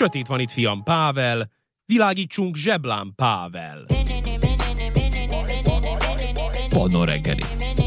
Sötét van itt, fiam, Pável. Világítsunk Zseblán Pável. Panna reggeli.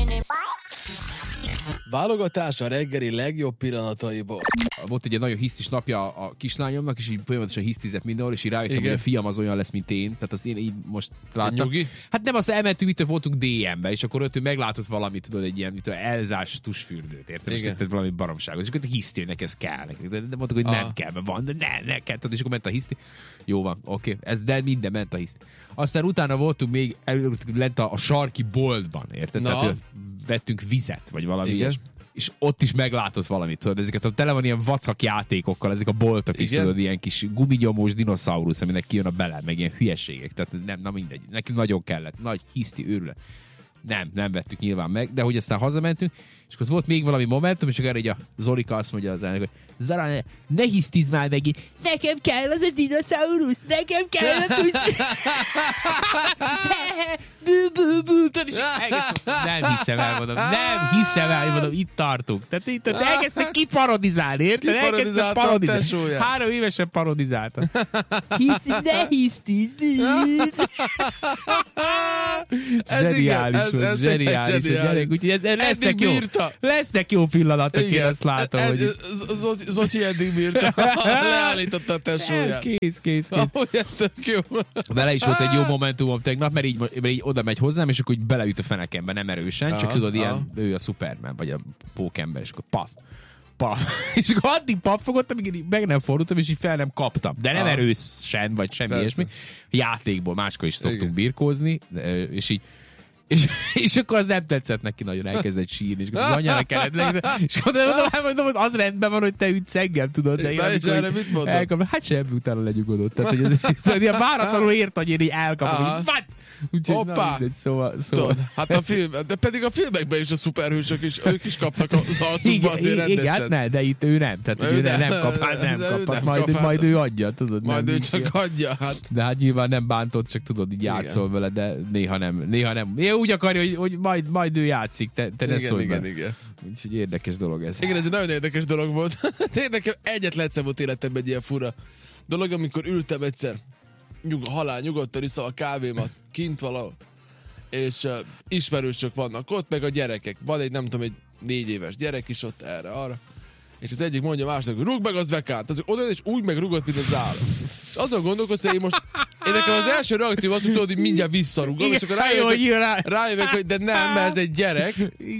Válogatás a reggeli legjobb pillanataiból. Volt egy nagyon hisztis napja a kislányomnak, és így folyamatosan hisztizett mindenhol, és így rájöttem, hogy a fiam az olyan lesz, mint én. Tehát az én így most láttam. Nyugi? Hát nem, azt elmentünk, itt voltunk DM-be, és akkor ott ő meglátott valamit, tudod, egy ilyen elzás tusfürdőt, érted? És tehát valami baromságot. És akkor hiszti, hogy neki ez kell. De mondtuk, hogy nem kell, mert van, de ne kell. És akkor ment a hiszti. Jó van, oké. De minden ment a hiszti. Aztán utána voltunk még lent a sarki boltban, érted? Tehát vettünk vizet, vagy valami ilyes. És ott is meglátott valamit, tudod, ezeket tele van ilyen vacak játékokkal, ezek a boltok is, tudod, ilyen kis guminyomós dinoszaurusz, aminek kijön a bele, meg ilyen hülyeségek, tehát nem, na mindegy, neki nagyon kellett, nagy hiszti őrület. Nem vettük nyilván meg, de hogy aztán hazamentünk, és akkor volt még valami momentum, és akkor erre így a Zolika azt mondja az elnök, hogy Zara, ne hisztiz már megint, nekem kell az a dinoszaurusz, nekem kell a tusz. Nem hiszem el, mondom, itt tartunk. Tehát itt elkezdtek kiparodizálni, érted? Elkezdtek parodizálni. 3 évesen parodizálta. Ne hisztiz. Zseniális volt, zseniális. Úgyhogy lesznek jó pillanatok, én azt látom. Zocsi eddig bírta. Leállította a tesóját. Kész. Ahogy ez tök jó. Vele is volt egy jó momentumom tegnap, mert így oda megy hozzám, és akkor így beleüt a fenekembe, nem erősen, csak tudod, ilyen, ő a Superman, vagy a pókember, és akkor paf. És akkor addig paffogott, amíg így meg nem fordultam, és így fel nem kaptam. De nem erősen, vagy semmi ilyesmi. Játékból máskor is szoktunk birkózni, és így és akkor az nem tetszett neki, nagyon elkezdett sírni, és az anyának kellett, és mondom, hogy az rendben van, hogy te ütsz engem, tudod, de én erre mit mondom? Hát semmi, utána legyugodott. Tehát, hogy ez ilyen váratlanul ért, hogy én így elkapom, hogy what? Úgyhogy hoppá! Szóval. Hát a film, de pedig a filmekben is a szuperhősök is, ők is kaptak az arcukba azért rendesen. Igen, ne, de itt ő nem. Tehát ő nem kap. Majd ő adja, tudod. Majd ő csak adja, hát. De hát nyilván nem bántott, csak tudod, így játszol vele, de néha nem. Én úgy akarja, hogy majd ő játszik, te ne szólj be. Igen. Úgyhogy érdekes dolog ez. Igen, ez egy nagyon érdekes dolog volt. Nekem egyetlen egyszer volt életemben egy ilyen fura dolog, amikor ültem egyszer halál nyugodtan iszom a kávémat kint valahol, és ismerősök vannak ott, meg a gyerekek. Van egy, nem tudom, egy 4 éves gyerek is ott erre-arra, és az egyik mondja másnak, hogy rúgd meg az vekát. Az oda és úgy megrúgott, mint az állat. És azon gondolkoztam, hogy én nekem az első reakció az, hogy tudod, hogy mindjárt visszarúgom, és akkor rájövök, hogy de nem, mert ez egy gyerek.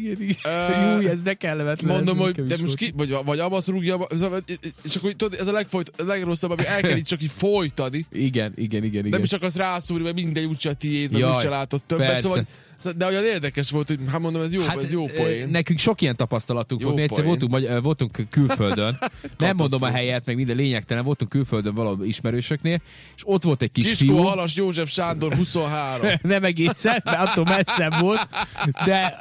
Igen. Jó, ez ne kellemetlen. Mondom, hogy de most ki, vagy abbasz rúgja, és akkor tudod, ez a legrosszabb, ami el kell így csak így folytani. Igen. Nem is akarsz rászúrni, mert minden úgyse a tiéd, meg úgyse látott többet. Szóval, de olyan érdekes volt, hogy hát mondom, ez jó poén. Nekünk sok ilyen tapasztalatunk volt. Mi egyszer voltunk külföldön. Nem mondom a helyet, meg minden lényegtelen. Voltunk külföldön valahol ismerősöknél, és ott volt egy kis fiú. Kiskó Halas József Sándor 23. Nem egészen, mert attól messzebb volt. De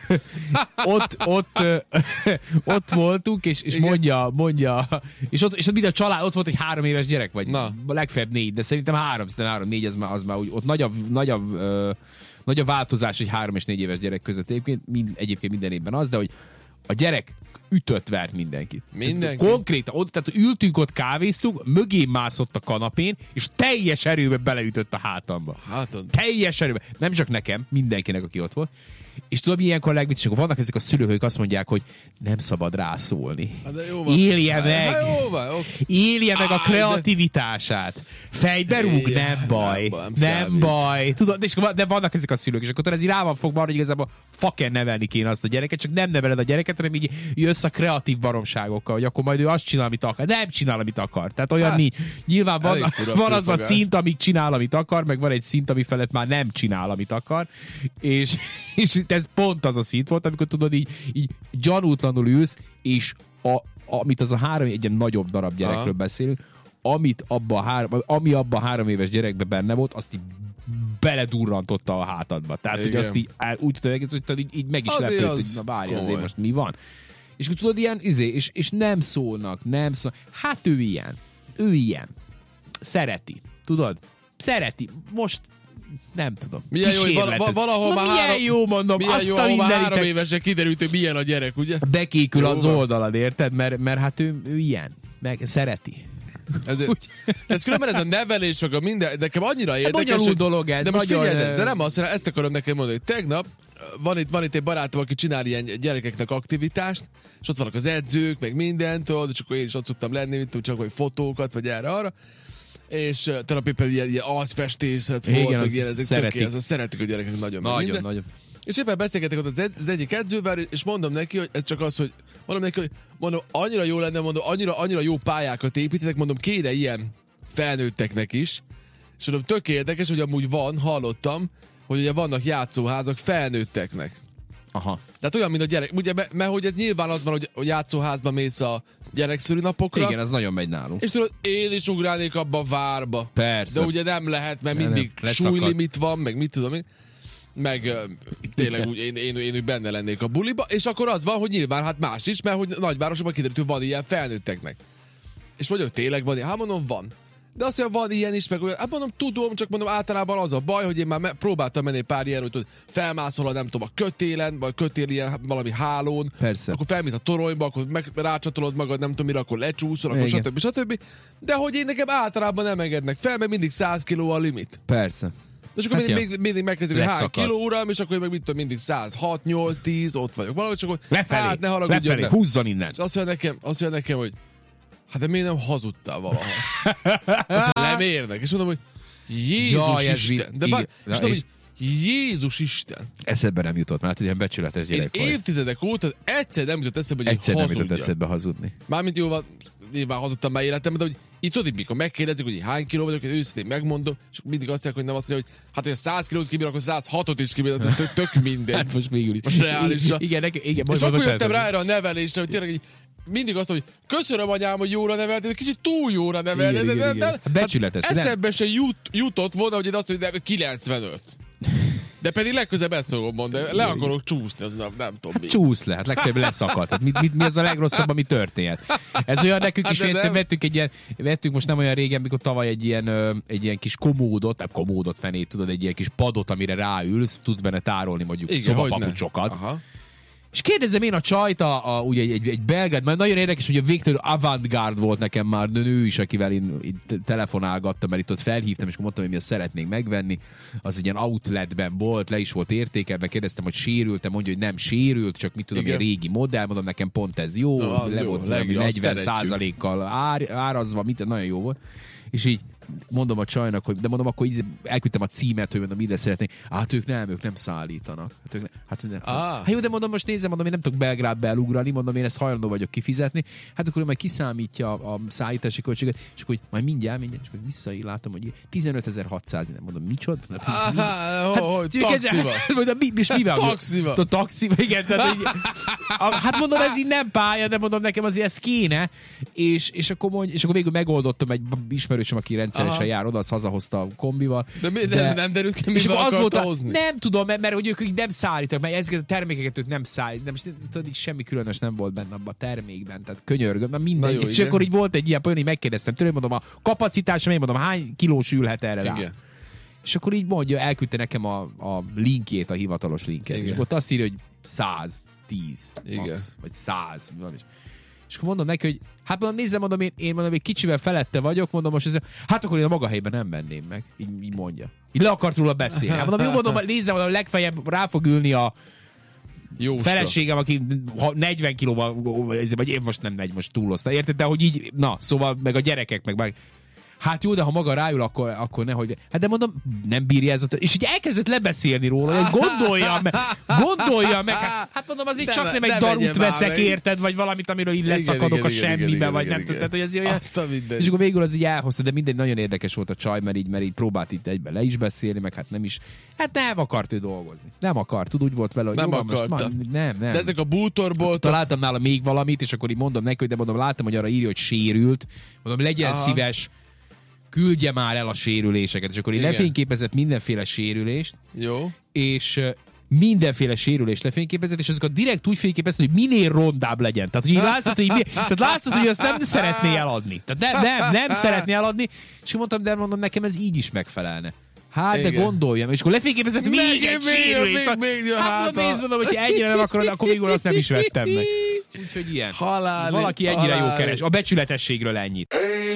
ott voltunk, és mondja, és ott minden család, ott volt egy 3 éves gyerek, vagy legfeljebb 4, de szerintem 3-4, az már úgy, ott nagy a változás egy 3 és 4 éves gyerek között. Egyébként minden évben az, de hogy a gyerek vert mindenkit. Konkrétan, tehát ültünk ott, kávéztunk, mögé mászott a kanapén, és teljes erőbe beleütött a hátamba. Teljes erőbe. Nem csak nekem, mindenkinek, aki ott volt. És tudod, ilyenkor legviccesebb, vannak ezek a szülők, akik azt mondják, hogy nem szabad rászólni. Élje meg! Élje meg a kreativitását. Fejbe rúg, nem baj. Tudod, de vannak ezek a szülők, és akkor ez így rá van fogva, hogy igazából fucking nevelni kéne azt a gyereket, csak nem neveled a gyereket, hanem így jössz a kreatív baromságokkal, hogy akkor majd ő azt csinál, amit akar. Nem csinál, amit akar. Tehát olyan nincs. Nyilván van az a szint, amíg csinál, amit akar, meg van egy szint, ami felett már nem csinál, amit akar. És ez pont az a szint volt, amikor tudod, így gyanútlanul ülsz, és amit az a 3, egy ilyen nagyobb darab gyerekről beszélünk, ami abban a 3 éves gyerekben benne volt, azt így beledurrantotta a hátadba. Tehát, hogy azt úgy tudod, így meg is lepődött, hogy na várj, azért most mi van. És akkor tudod, ilyen, és nem szólnak. Hát ő ilyen. Szereti. Tudod? Szereti. Most nem tudom. Milyen jó, hogy valahol már milyen jó, mondom, milyen jó, 3 évesen kiderült, hogy milyen a gyerek, ugye? Bekékül az oldalad, érted? Mert hát ő ilyen. Meg szereti. Ez különben ez a nevelés, meg a minden, nekem annyira érdekes. Bonyolult dolog ez. De most nagyon... figyelj, de nem azt, ezt akarom nekem mondani, hogy tegnap van itt egy barátom, aki csinál ilyen gyerekeknek aktivitást, és ott vannak az edzők, meg mindentől, és akkor én is ott szoktam lenni, mint tudom, csak vagy fotókat, vagy erre-arra. És tegnap éppen ilyen arcfestészet volt, igen, meg ilyen, szeretik a gyerekek nagyon. Nagyon. És éppen beszélgetek ott az egyik edzővel, és mondom neki, hogy ez csak az, hogy mondom, annyira jó lenne, mondom, annyira jó pályákat építetek, mondom, kéne ilyen felnőtteknek is. És mondom, tök érdekes, hogy amúgy hallottam, hogy ugye vannak játszóházak felnőtteknek. Aha. Tehát olyan, mint a gyerek, ugye, mert hogy ez nyilván az van, hogy játszóházba mész a gyerekszüli napokra. Igen, az nagyon megy nálunk. És tudod, én is ugrálnék abba a várba. Persze. De ugye nem lehet, mert mindig súlylimit van, meg mit tudom én. Meg tényleg úgy, én úgy benne lennék a buliba, és akkor az van, hogy nyilván hát más is, mert hogy nagyvárosokban kiderült, hogy van ilyen felnőtteknek. És mondjuk, tényleg van ilyen? Hát mondom, van. De azt mondja, van ilyen is, meg olyan. Hát mondom, tudom, csak mondom, általában az a baj, hogy én már próbáltam menni pár ilyenről, hogy felmászol a nem tudom, a kötélen, vagy kötél ilyen valami hálón. Persze. Akkor felmész a toronyba, akkor rácsatolod magad, nem tudom mire, akkor lecsúszol, akkor stb. De hogy én nekem általában nem engednek fel, mert mindig 100 kiló a limit. Persze. És akkor mindig megkezdjük, hogy hány kiló, uram, és akkor meg mit tudom, mindig 106, 8, 10, ott vagyok. Valahogy csak, hogy hát ne haragudjon, nem. Húzzon innen. És azt mondja nekem, hogy hát de miért nem hazudtál valaha? Azt mondja, nem érnek. És mondom, hogy Jézus Isten. De és mondom, hogy Jézus Isten. Eszedbe nem jutott, mert ilyen becsületes gyerek vagy. Évtizedek óta egyszer nem jutott eszedbe, hogy egyszer nem jutott eszedbe hazudni. Mármint jóval, nyilván hazudtam már életemben, de hogy itt tudod, mikor megkérdezik, hogy hány kiló vagyok, hogy őszintén megmondom, és mindig azt mondják, hogy nem azt mondja, hogy hát, hogy a 100 kilót kibír, akkor 106-ot is kibír, tök mindegy. Hát most végül is. Most reálisra. Igen. És akkor jöttem rá erre a nevelésre, hogy tényleg mindig azt mondja, hogy köszönöm anyám, hogy jóra nevelted, kicsit túl jóra nevelted. Igen. Becsületes. Hát eszembe se jutott volna, hogy én azt mondja, hogy 95. De pedig legközebb ezt fogom mondani, le akarok csúszni, az nem tudom. Hát csúsz le, hát legfeljebb leszakadt. Hát mi az a legrosszabb, ami történhet? Ez olyan nekünk is, egyszer vettünk most nem olyan régen, mikor tavaly egy ilyen kis komódot fenét, tudod, egy ilyen kis padot, amire ráülsz, tudsz benne tárolni mondjuk szobapapucsokat. Aha. És kérdezem én a csajt, ugye egy belgád, mert nagyon érdekes, hogy a végtelenül avantgárd volt nekem már nő is, akivel én telefonálgattam, mert itt ott felhívtam, és akkor mondtam, hogy mi azt szeretnénk megvenni. Az egy ilyen outletben volt, le is volt értékelve, kérdeztem, hogy sérült, mondja, hogy nem sérült, csak mit tudom, egy régi modell, mondom, nekem pont ez jó, le volt 40%-kal árazva, nagyon jó volt. És így mondom a csajnak, hogy de mondom, akkor elküldtem a címet, hogy mondom, ide szeretnék. Hát ők nem szállítanak. Hát jó, de mondom, most nézem, mondom, én nem tudok Belgrádba elugrani, mondom, én ezt hajlandó vagyok kifizetni. Hát akkor majd kiszámítja a szállítási költséget, és akkor majd mindjárt, és akkor visszaír, látom, hogy 15.600, nem mondom, micsoda? Taxival. És mivel? Taxival, igen. Hát mondom, ez így nem pálya, de mondom, nekem azért ez kéne. És akkor végül megoldottam egy ismerősöm, aki rendszeresen jár oda, az hazahozta a kombival. De nem derült ki, mivel akarta hozni? Nem tudom, mert hogy ők nem szállítak, mert ezeket a termékeket ők nem szállítak. De most semmi különös nem volt benne abban a termékben, tehát könyörgöm, na minden. Jó, és igen. Akkor így volt egy ilyen poén, így megkérdeztem tőle, mondom, a kapacitásom, én mondom, hány kilós ülhet erre rá? Igen. És akkor így mondja, elküldte nekem a linkjét, a hivatalos linket. Igen. És ott azt írja, hogy 110 max, vagy 100. És akkor mondom neki, hogy hát mondom, nézzem, mondom, én mondom, egy kicsivel felette vagyok, mondom, most ez, hát akkor én a maga helyben nem menném meg. Így mondja. Így le akart róla beszélni. Hát mondom, jó, mondom, nézzem, mondom, legfeljebb rá fog ülni a Jóska. Feleségem, aki 40 kilóval, vagy én most nem most túloztam, érted? De hogy így, na, szóval meg a gyerekek, meg hát jó, de ha maga ráül, akkor nehogy. Hát de mondom, nem bírja ez. És így elkezdett lebeszélni róla, hogy gondolja meg. Hát mondom, azért csak nem egy darut veszek, érted, vagy valamit, amiről így leszakadok a semmibe, vagy nem tudod. És akkor végül az így elhozta, de mindegy, nagyon érdekes volt a csaj, mert így próbált itt egyben le is beszélni, meg hát nem is. Hát nem akart ő dolgozni. Nem akart, úgy volt vele, hogy nem akarta. Nem. De ezek a bútorból. Találtam nála még valamit, és akkor így mondom neki, de mondom, láttam, hogy arra írja, hogy sérült. Mondom, legyen szíves, küldje már el a sérüléseket, és akkor így lefényképezett mindenféle sérülést. Jó. És mindenféle sérülést lefényképezett, és azokat direkt úgy fényképezett, hogy minél rondább legyen. Tehát, hogy látszott, hogy azt nem szeretné eladni. Tehát nem szeretné eladni, és mondtam, nekem ez így is megfelelne. Hát, de gondoljam, és akkor lefényképezett még egy sérülést. Hát mondom, hogy ennyire nem akarod, akkor végül azt nem is vettem meg. Úgyhogy ilyen. Halál. Valaki ennyire jó keres. A becsületességről ennyit.